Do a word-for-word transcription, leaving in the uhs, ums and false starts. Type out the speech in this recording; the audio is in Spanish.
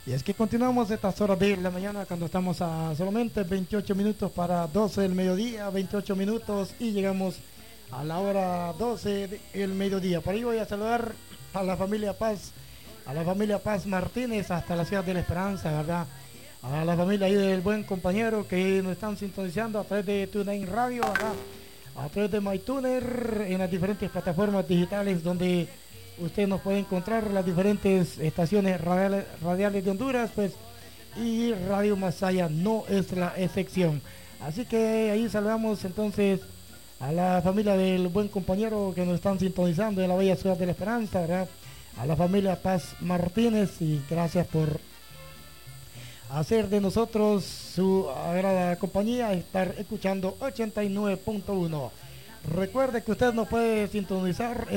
Y es que continuamos estas horas de la mañana cuando estamos a solamente veintiocho minutos para doce del mediodía, veintiocho minutos y llegamos a la hora doce del mediodía. Por ahí voy a saludar a la familia Paz, a la familia Paz Martínez hasta la ciudad de La Esperanza, ¿verdad? A la familia ahí del buen compañero que nos están sintonizando a través de TuneIn Radio, ¿verdad? A través de MyTuner, en las diferentes plataformas digitales donde usted nos puede encontrar las diferentes estaciones radiales, radiales de Honduras, pues, y Radio Masaya no es la excepción. Así que ahí saludamos entonces a la familia del buen compañero que nos están sintonizando en la bella ciudad de La Esperanza, ¿verdad? A la familia Paz Martínez, y gracias por hacer de nosotros su agrada compañía, estar escuchando ochenta y nueve punto uno. Recuerde que usted nos puede sintonizar